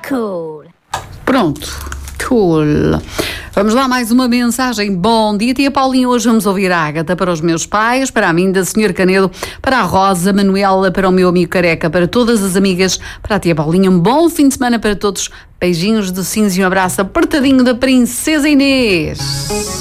Cool. Pronto, cool. Vamos lá, mais uma mensagem. Bom dia, tia Paulinha. Hoje vamos ouvir a Ágata para os meus pais, para a mim, da Sr. Canedo, para a Rosa, Manuela, para o meu amigo Careca, para todas as amigas, para a tia Paulinha. Um bom fim de semana para todos. Beijinhos docinhos e um abraço apertadinho da Princesa Inês.